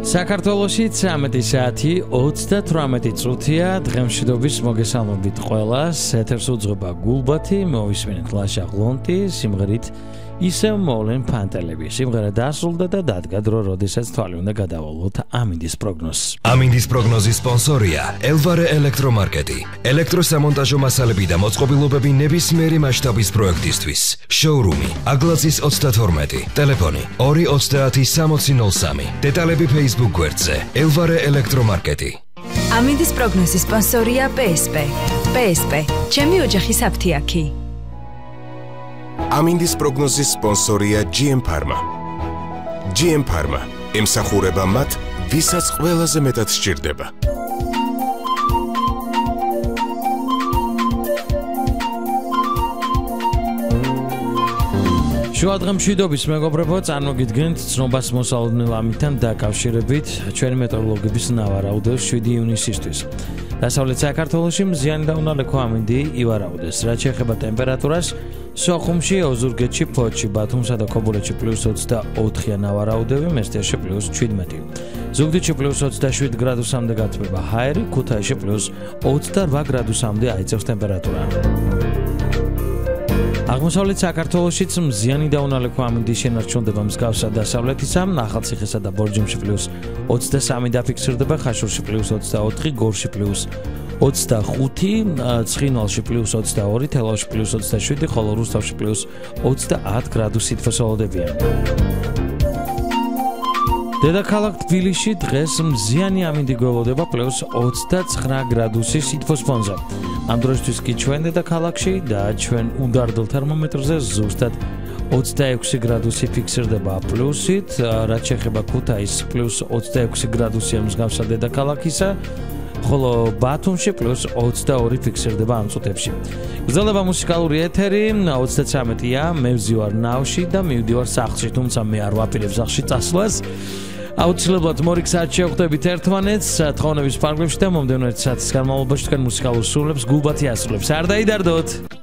საქართველოში 13 საათი 38 წუთია დღემშვიდობის მოგესალმებით ყველას ეთერს უძღვება გულბათი მოვისმენთ ლაშა ღლონტი სიმღერით ისევ მოვლენ ფანტელები სიმღერა დასრულდა და დადგა დრო როდესაც თვალი უნდა გადავალოთ ამინდის პროგნოზს ამინდის პროგნოზის სპონსორია ელვარე ელექტრომარკეტი ელექტროსამონტაჟო მასალები და მოწყობილობები ნებისმიერი მასშტაბის პროექტისთვის შოურუმი აგლაძის 32 ტელეფონი 230 დეტალები Facebook გვერდზე ელვარე ელექტრომარკეტი ამინდის პროგნოზის სპონსორია PSP ჩემი ოჯახის აფთიაქი ამინდის პროგნოზის სპონსორია GM Pharma. GM Pharma ემსახურება მათ, ვისაც ყველაზე მეტად სჭირდება. შუა დღემშვიდობის მეგობრებო, წარმოგიდგენთ ცნობას მოსალოდნელ ამითთან დაკავშირებით ჩვენი მეტეოროლოგების ნავარაუდევს 7 ივნისისთვის. დასავლეთ საქართველოში მზიანი და უნალექო ამინდი ივარაუდეს. რაც შეეხება ტემპერატურას, სოხუმში, ოზურგეთში, ფოთში, ბათუმსა და ქობულეთში +24 ნავარაუდები, მესტიაში +17. ზუგდიდში +27 გრადუსამდე გათბება ჰაერი, ქუთაისში +28 გრადუსამდე აიწევს ტემპერატურა. აღმოსავლეთ საქართველოშიც მზიანი და უნალექო ამინდი შენარჩუნდება მსგავსად დასავლეთისა, ახალციხესა და ბორჯომში +23 დაფიქსირდება, ხაშურში +24, გორში +25, ცხინვალში +22, თელავში +27, ხოლო რუსთავში +30 გრადუსი თვესოლოდებია. დედაქალაქ თბილისში დღეს მზიანი ამინდი გველოდება +29 გრადუსი სითბოს ფონზე. ამ დროისთვის კი ჩვენ დედაქალაქში და ჩვენ უნდარდელ თერმომეტრზე ზუსტად 26 გრადუსი ფიქსირდება პლუსით, რაც შეეხება ქუთაისს +26 გრადუსია მსგავსად დედაქალაქისა, ხოლო ბათუმში +22 ფიქსირდება ამ წუთებში. გრძელდება მუსიკალური ეთერი, 33-ია, მე ვზივარ ნავში და მივდივარ სახლში, თუმცა მე არ ვაპირებ სახლში წასვლას. აუცილებლად მორიგ საათში შევხვდებით ერთმანეთს, თხოვნების ფარგლებში და მომდევნო 1 საათის განმავლობაში თქვენ მუსიკალურ სრულებს გულბათი ასრულებს. არ დაიდარდოთ!